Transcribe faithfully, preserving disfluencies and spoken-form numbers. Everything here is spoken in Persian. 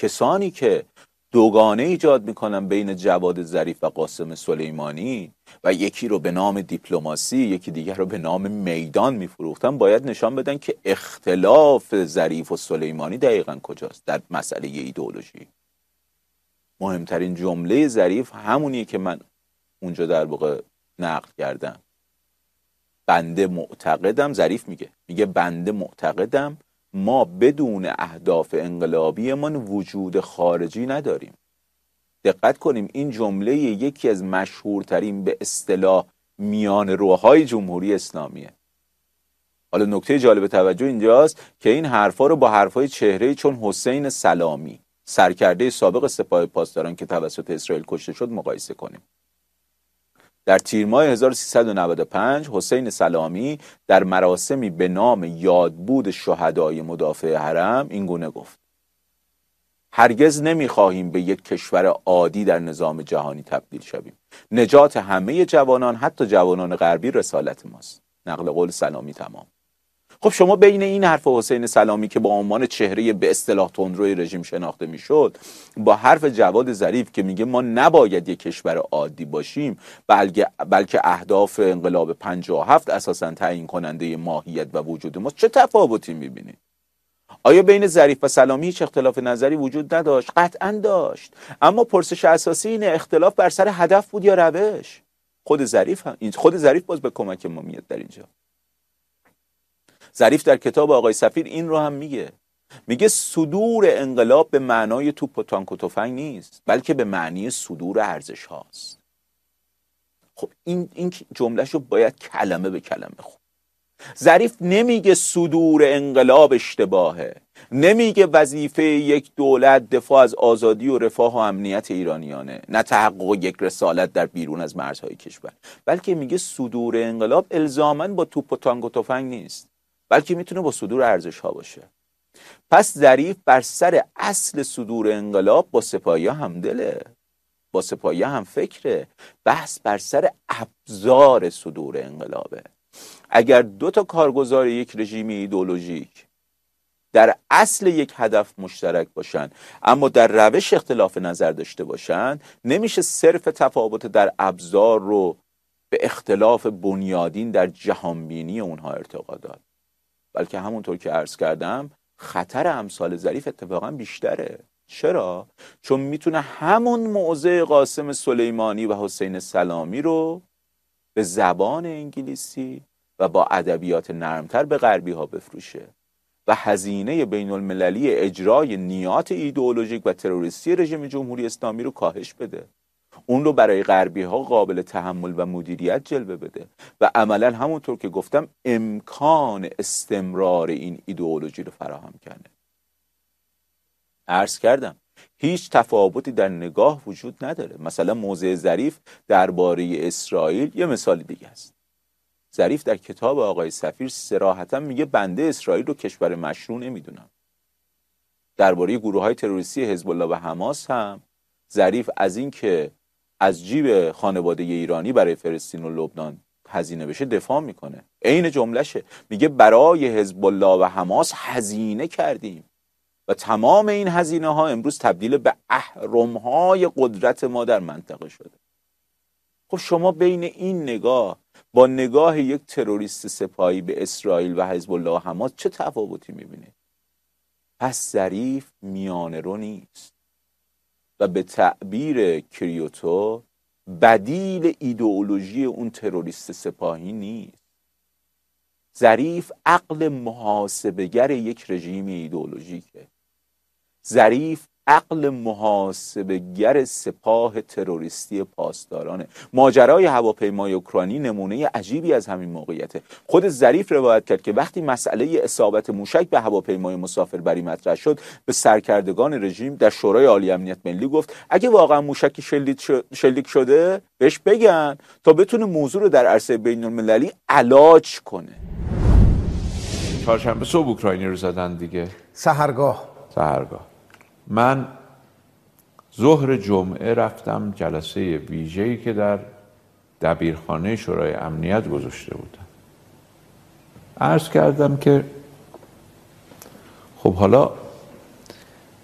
کسانی که دوگانه ایجاد میکنن بین جواد ظریف و قاسم سلیمانی و یکی رو به نام دیپلماسی یکی دیگر رو به نام میدان میفروختن، باید نشان بدن که اختلاف ظریف و سلیمانی دقیقاً کجاست در مسئله ایدئولوژی. مهمترین جمله ظریف همونیه که من اونجا در واقع نقل کردم. بنده معتقدم، ظریف میگه میگه بنده معتقدم ما بدون اهداف انقلابیمان وجود خارجی نداریم. دقت کنیم این جمله یکی از مشهورترین به اصطلاح میان روهای جمهوری اسلامیه. حالا نکته جالب توجه اینجاست که این حرفا رو با حرفای چهره‌ای چون حسین سلامی، سرکرده سابق سپاه پاسداران که توسط اسرائیل کشته شد، مقایسه کنیم. در تیر ماه هزار و سیصد و نود و پنج حسین سلامی در مراسمی به نام یادبود شهدای مدافع حرم این گونه گفت: هرگز نمیخواهیم به یک کشور عادی در نظام جهانی تبدیل شویم. نجات همه جوانان، حتی جوانان غربی، رسالت ماست. نقل قول سلامی تمام. خب شما بین این حرف حسین سلامی که با عنوان چهره به اصطلاح تندروی رژیم شناخته میشد با حرف جواد ظریف که میگه ما نباید یک کشور عادی باشیم بلکه بلکه اهداف انقلاب پنجاه و هفت اساساً تعیین کننده ماهیت و وجود ما، چه تفاوتی میبینید؟ آیا بین ظریف و سلامی هیچ اختلاف نظری وجود نداشت؟ قطعاً داشت، اما پرسش اساسی اینه اختلاف بر سر هدف بود یا روش؟ خود ظریف هم خود ظریف باز به کمک ما میاد در اینجا. ظریف در کتاب آقای سفیر این رو هم میگه میگه صدور انقلاب به معنای توپ و تانک و تفنگ نیست، بلکه به معنی صدور ارزش هاست. خب این این جملهشو باید کلمه به کلمه خون. ظریف نمیگه صدور انقلاب اشتباهه، نمیگه وظیفه یک دولت دفاع از آزادی و رفاه و امنیت ایرانیانه، نه تحقق یک رسالت در بیرون از مرزهای کشور، بلکه میگه صدور انقلاب الزاماً با توپ و تانک و تفنگ نیست، بلکه میتونه با صدور ارزش ها باشه. پس ظریف بر سر اصل صدور انقلاب با سپاهی‌ها همدله، با سپاهی‌ها هم فکره. بحث بر سر ابزار صدور انقلابه. اگر دو تا کارگزار یک رژیم ایدئولوژیک در اصل یک هدف مشترک باشن اما در روش اختلاف نظر داشته باشن، نمیشه صرف تفاوت در ابزار رو به اختلاف بنیادین در جهانبینی اونها ارتقا داد، بلکه همونطور که عرض کردم خطر امثال ظریف اتفاقا بیشتره. چرا؟ چون میتونه همون موضع قاسم سلیمانی و حسین سلامی رو به زبان انگلیسی و با ادبیات نرمتر به غربی ها بفروشه و هزینه بین المللی اجرای نیات ایدئولوژیک و تروریستی رژیم جمهوری اسلامی رو کاهش بده، اون رو برای غربی ها قابل تحمل و مدیریت جلوه بده و عملا همونطور که گفتم امکان استمرار این ایدئولوژی رو فراهم کنه. عرض کردم هیچ تفاوتی در نگاه وجود نداره. مثلا موضع ظریف درباره اسرائیل یه مثال دیگه است. ظریف در کتاب آقای سفیر صراحتا میگه بنده اسرائیل رو کشور مشروع نمیدونم. درباره گروه‌های تروریستی حزب الله و حماس هم ظریف از این که از جیب خانواده ایرانی برای فلسطین و لبنان هزینه بشه دفاع میکنه. عین جملهشه، میگه برای حزب الله و حماس هزینه کردیم و تمام این هزینه ها امروز تبدیل به اهرم‌های قدرت ما در منطقه شده. خب شما بین این نگاه با نگاه یک تروریست سپاهی به اسرائیل و حزب الله و حماس چه تفاوتی میبینید؟ پس ظریف میانه رو نیست و به تعبیر کریوتو بدیل ایدئولوژی اون تروریست سپاهی نیست. ظریف عقل محاسبه‌گر یک رژیم ایدئولوژیکه. ظریف عقل محاسبه‌گر سپاه تروریستی پاسدارانه. ماجرای هواپیمای اوکراینی نمونه عجیبی از همین موقعیته. خود ظریف روایت کرد که وقتی مسئله اصابت موشک به هواپیمای مسافربری مطرح شد، به سرکردگان رژیم در شورای عالی امنیت ملی گفت اگه واقعا موشکی شلیک شده بهش بگن تا بتونه موضوع رو در عرصه بین المللی علاج کنه. چهارشنبه صبح اوکراینی رو زدن دیگه. سحرگاه سحرگاه من ظهر جمعه رفتم جلسه ویژه‌ای که در دبیرخانه شورای امنیت گذاشته بودن. عرض کردم که خب حالا